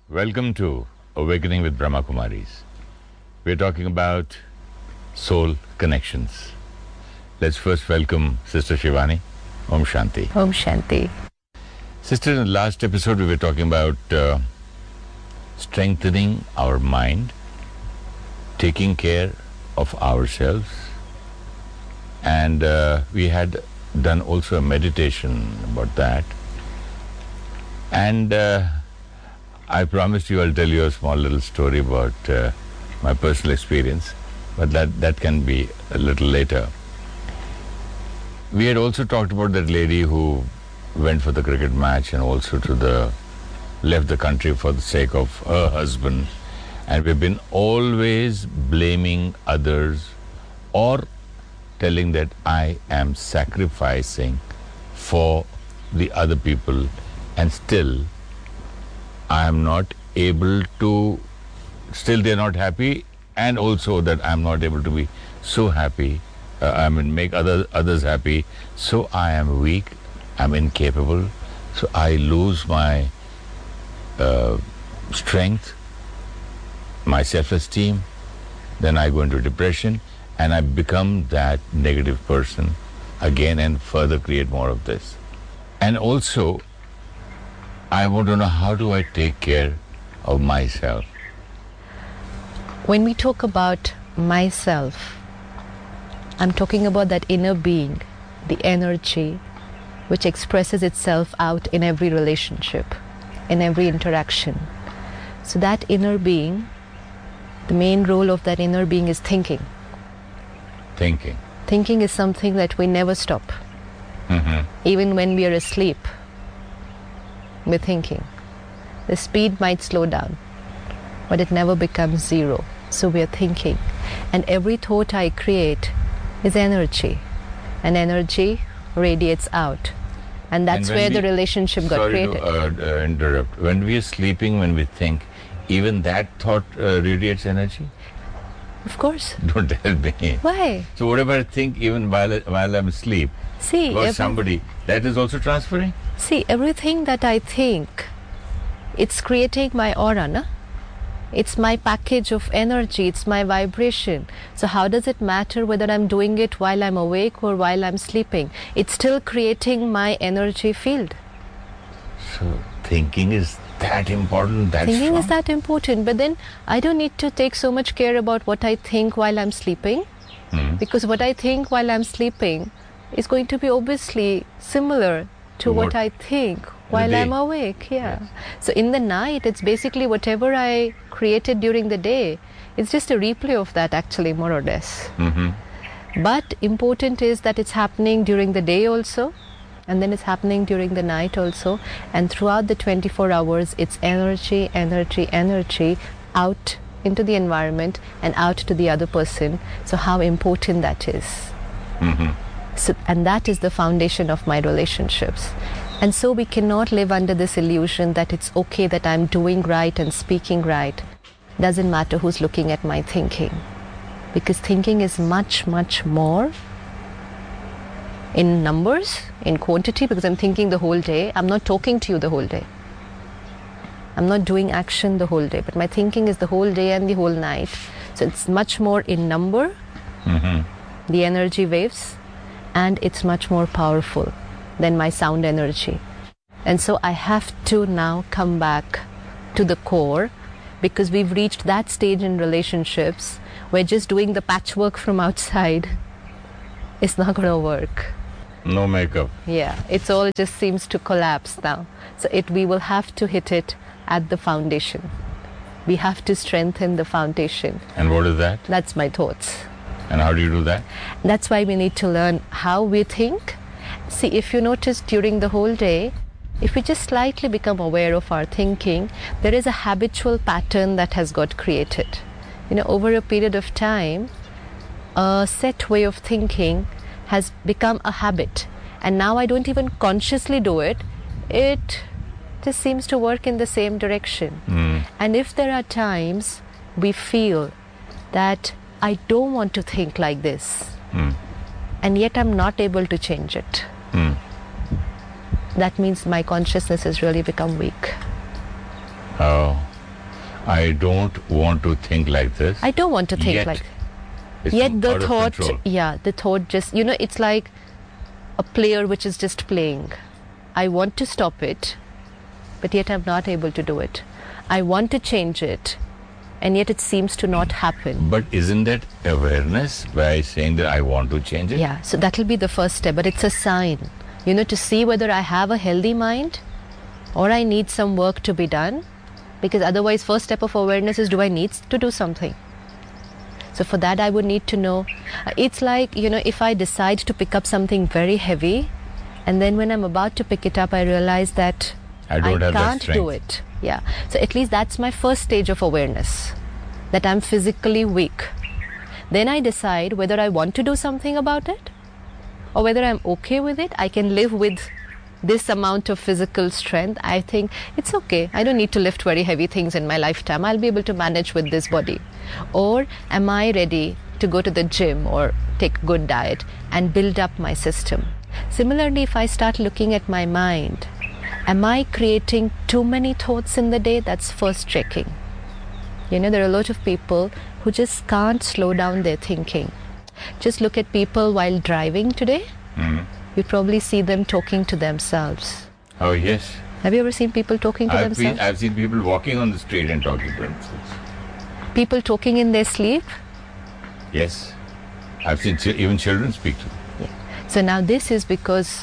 Welcome to Awakening with Brahma Kumaris. We're talking about soul connections. Let's first welcome Sister Shivani. Om Shanti. Om Shanti. Sister, in the last episode we were talking about strengthening our mind, taking care of ourselves, and we had done also a meditation about that. And I promised you I'll tell you a small little story about my personal experience, but that can be a little later. We had also talked about that lady who went for the cricket match and also left the country for the sake of her husband, and we've been always blaming others or telling that I am sacrificing for the other people, and still I am not able to, still they're not happy, and also that I'm not able to be so happy, make others happy, so I am weak, I'm incapable, so I lose my strength, my self-esteem, then I go into depression, and I become that negative person again and further create more of this. And also, I want to know, how do I take care of myself? When we talk about myself, I'm talking about that inner being, the energy which expresses itself out in every relationship, in every interaction. So that inner being, the main role of that inner being is thinking. Thinking is something that we never stop. Even when we are asleep, we're thinking. The speed might slow down, but it never becomes zero. So we're thinking. And every thought I create is energy. And energy radiates out. And that's where the relationship got created. Sorry to interrupt. When we are sleeping, when we think, even that thought radiates energy? Of course. Don't tell me. Why? So whatever I think, even while I'm asleep, about somebody, that is also transferring? See, everything that I think, it's creating my aura, na? It's my package of energy, it's my vibration. So how does it matter whether I'm doing it while I'm awake or while I'm sleeping? It's still creating my energy field. So thinking is that important, Thinking is that important, but then I don't need to take so much care about what I think while I'm sleeping, because what I think while I'm sleeping is going to be obviously similar to what I think while I'm awake. Yes. So in the night, it's basically whatever I created during the day. It's just a replay of that, actually, more or less. But important is that it's happening during the day also, and then it's happening during the night also, and throughout the 24 hours, it's energy, energy, energy out into the environment and out to the other person. So how important that is. So, and that is the foundation of my relationships. And so we cannot live under this illusion that it's okay that I'm doing right and speaking right. Doesn't matter who's looking at my thinking. Because thinking is much, much more in numbers, in quantity, because I'm thinking the whole day. I'm not talking to you the whole day. I'm not doing action the whole day, but my thinking is the whole day and the whole night. So it's much more in number, the energy waves, and it's much more powerful than my sound energy. And so I have to now come back to the core, because we've reached that stage in relationships where just doing the patchwork from outside is not going to work. No makeup. Yeah, it's all just seems to collapse now. So we will have to hit it at the foundation. We have to strengthen the foundation. And what is that? That's my thoughts. And how do you do that? That's why we need to learn how we think. See, if you notice during the whole day, if we just slightly become aware of our thinking, there is a habitual pattern that has got created. Over a period of time, a set way of thinking has become a habit. And now I don't even consciously do it. It just seems to work in the same direction. And if there are times we feel that I don't want to think like this, and yet I'm not able to change it, that means my consciousness has really become weak. Oh. I don't want to think like this. I don't want to think Yet like. It's Yet the out of thought, control. the thought just, it's like a player which is just playing. I want to stop it, but yet I'm not able to do it. I want to change it, and yet it seems to not happen. But isn't that awareness by saying that I want to change it? Yeah, so that will be the first step, but it's a sign, to see whether I have a healthy mind or I need some work to be done, because otherwise first step of awareness is, do I need to do something? So for that I would need to know. It's like, if I decide to pick up something very heavy, and then when I'm about to pick it up, I realize that I don't have that can't strength. do it. Yeah. So at least that's my first stage of awareness, that I'm physically weak. Then I decide whether I want to do something about it or whether I'm okay with it. I can live with this amount of physical strength. I think it's okay. I don't need to lift very heavy things in my lifetime. I'll be able to manage with this body. Or am I ready to go to the gym or take a good diet and build up my system? Similarly, if I start looking at my mind, am I creating too many thoughts in the day? That's first checking. There are a lot of people who just can't slow down their thinking. Just look at people while driving today. You probably see them talking to themselves. Oh, yes. Have you ever seen people talking to themselves? I've seen people walking on the street and talking to themselves. People talking in their sleep? Yes. I've seen even children speak to them. So now this is because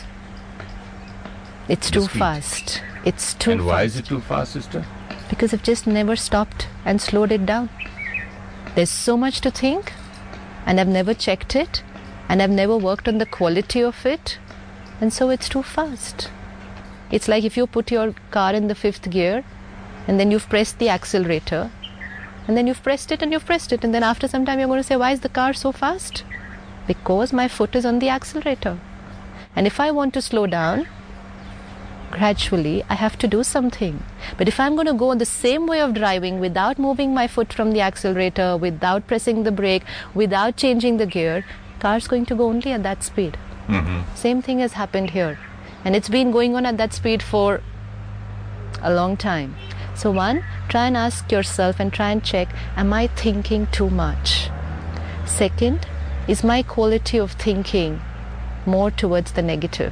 it's The too speed. fast. It's too And why fast. is it too fast, sister? Because I've just never stopped and slowed it down. There's so much to think, and I've never checked it, and I've never worked on the quality of it, and so it's too fast. It's like if you put your car in the 5th gear, and then you've pressed the accelerator, and then you've pressed it, and and then after some time you're going to say, why is the car so fast? Because my foot is on the accelerator. And if I want to slow down, gradually I have to do something. But if I'm going to go on the same way of driving without moving my foot from the accelerator, without pressing the brake, without changing the gear, car's going to go only at that speed. Same thing has happened here, and it's been going on at that speed for a long time. So one, try and ask yourself and try and check, am I thinking too much? Second, is my quality of thinking more towards the negative?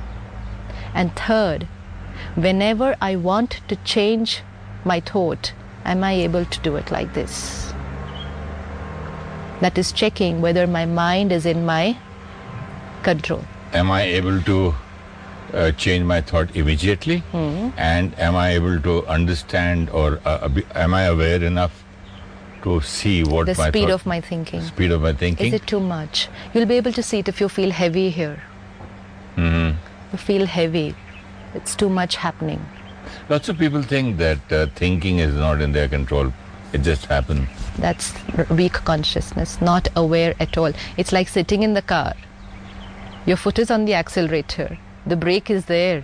And third, whenever I want to change my thought, am I able to do it like this? That is checking whether my mind is in my control. Am I able to change my thought immediately? And am I able to understand, or am I aware enough to see what The my speed thought, of my thinking. speed of my thinking? Is it too much? You'll be able to see it if you feel heavy here. You feel heavy. It's too much happening. Lots of people think that thinking is not in their control. It just happens. That's weak consciousness, not aware at all. It's like sitting in the car. Your foot is on the accelerator. The brake is there.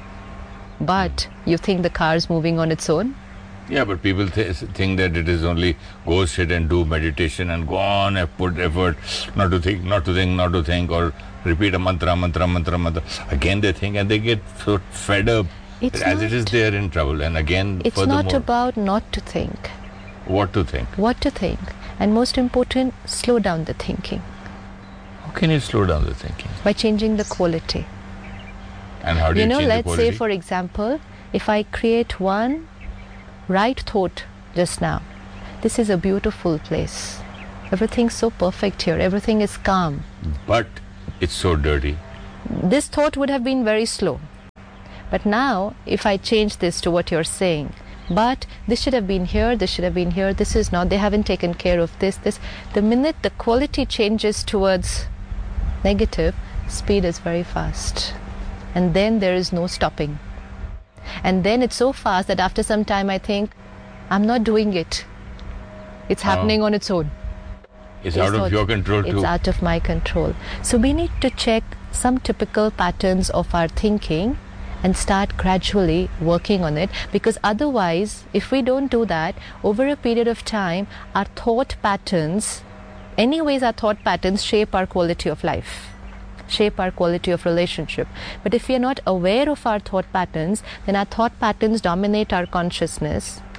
But you think the car is moving on its own? Yeah, but people think that it is only go sit and do meditation and go on and put effort not to think, or repeat a mantra. Again they think, and they get so fed up. It's As not- it is, they are in trouble. And again, It's furthermore, not about not to think. what to think. What to think. And most important, slow down the thinking How can you slow down the thinking? by changing the quality. And how do you change the Let's quality? say, for example, if I create one right thought just now, this is a beautiful place. Everything's so perfect here. Everything is calm. But it's so dirty. This thought would have been very slow. But now, if I change this to what you're saying, but this should have been here, this should have been here, this is not, they haven't taken care of this. The minute the quality changes towards negative, speed is very fast. And then there is no stopping. And then it's so fast that after some time I think, I'm not doing it. It's happening on its own. It's out of not- your control It's too. out of my control. So we need to check some typical patterns of our thinking and start gradually working on it, because otherwise, if we don't do that, over a period of time, our thought patterns, anyways our thought patterns shape our quality of life, shape our quality of relationship. But if we are not aware of our thought patterns, then our thought patterns dominate our consciousness,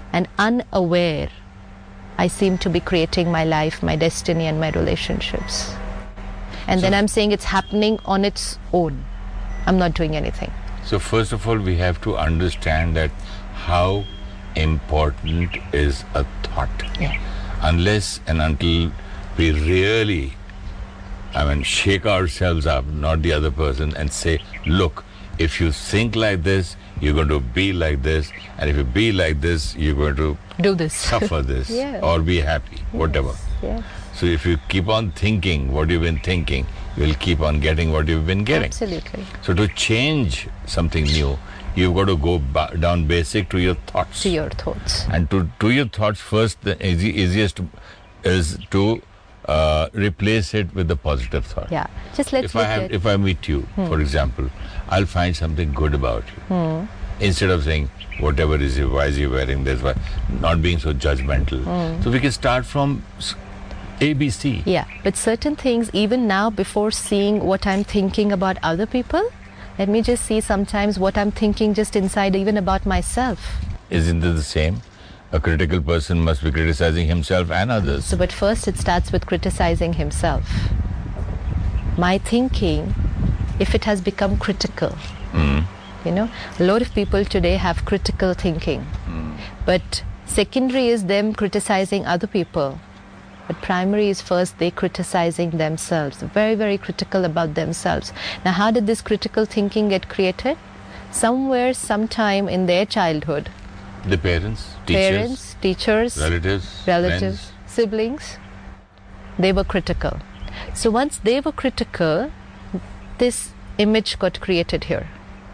and unaware, I seem to be creating my life, my destiny, and my relationships. And then I'm saying it's happening on its own. I'm not doing anything. So first of all, we have to understand that how important is a thought. Yeah. Unless and until we really, shake ourselves up, not the other person, and say, look, if you think like this, you're going to be like this, and if you be like this, you're going to do this, suffer this, yeah. or be happy, whatever. Yeah. So if you keep on thinking what you've been thinking, you'll keep on getting what you've been getting. Absolutely. So to change something new, you've got to go down basic to your thoughts. To your thoughts. And to your thoughts first, the easiest is to replace it with the positive thought. Yeah. Just let's look at... If I meet you, for example, I'll find something good about you. Instead of saying, whatever is it, why is he wearing this, why, not being so judgmental. So we can start from ABC. Yeah, but certain things, even now, before seeing what I'm thinking about other people, let me just see sometimes what I'm thinking just inside, even about myself. Isn't it the same? A critical person must be criticizing himself and others. So, but first it starts with criticizing himself. My thinking, if it has become critical, you know, a lot of people today have critical thinking. But secondary is them criticizing other people. But primary is first they criticizing themselves, very, very critical about themselves. Now, how did this critical thinking get created? Somewhere, sometime in their childhood. The parents, teachers, relatives, friends, siblings, they were critical. So once they were critical, this image got created here.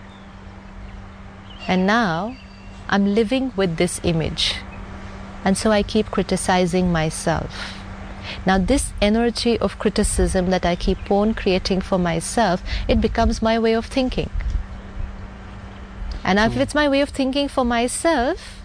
And now, I'm living with this image. And so I keep criticizing myself. Now this energy of criticism that I keep on creating for myself, it becomes my way of thinking. And if it's my way of thinking for myself,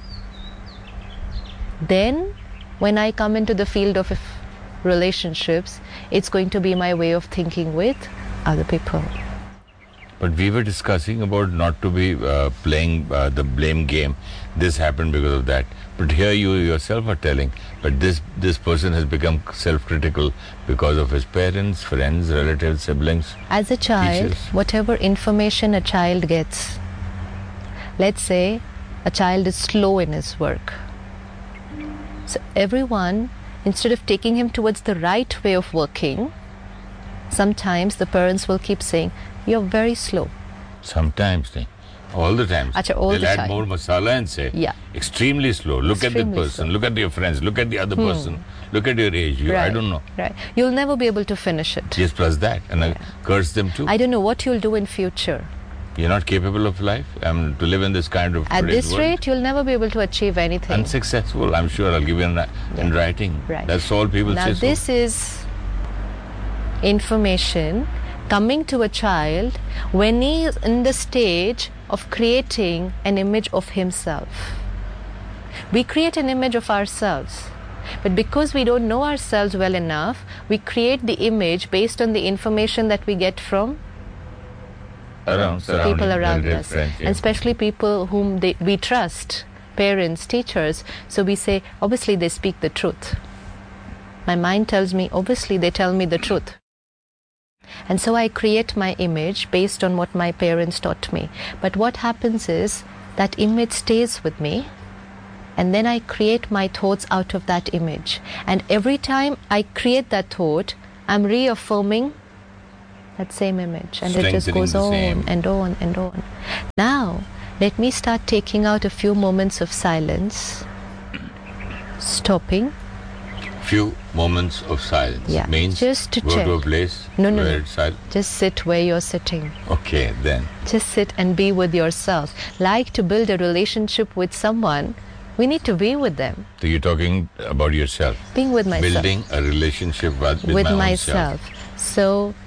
then when I come into the field of relationships, it's going to be my way of thinking with other people. But we were discussing about not to be playing the blame game. This happened because of that. But here you yourself are telling, but this person has become self-critical because of his parents, friends, relatives, siblings. As a child, teachers. Whatever information a child gets, let's say a child is slow in his work. So everyone, instead of taking him towards the right way of working, sometimes the parents will keep saying, you're very slow. Sometimes, all the time. They'll add more masala and say, extremely slow. Look at the person, look at your friends, look at the other person, look at your age. I don't know. Right. You'll never be able to finish it. Yes, plus that. And I curse them too. I don't know what you'll do in future. You're not capable of life? To live in this kind of At this world. rate, you'll never be able to achieve anything. Unsuccessful, I'm sure. I'll give you in writing. Right. That's all people say. Now this is information coming to a child when he is in the stage of creating an image of himself. We create an image of ourselves, but because we don't know ourselves well enough, we create the image based on the information that we get from people around us, friends, and especially people whom we trust, parents, teachers. So we say, obviously they speak the truth. My mind tells me, obviously they tell me the truth. And so I create my image based on what my parents taught me. But what happens is that image stays with me, and then I create my thoughts out of that image. And every time I create that thought, I'm reaffirming that same image. And it just goes on and on and on. Now, let me start taking out a few moments of silence, stopping. Few moments of silence. Means just to go check. To a place where it's silent. Just sit where you're sitting. Okay, then. Just sit and be with yourself. Like to build a relationship with someone, we need to be with them. So you're talking about yourself. Being with myself. Building a relationship with my myself. Own self. So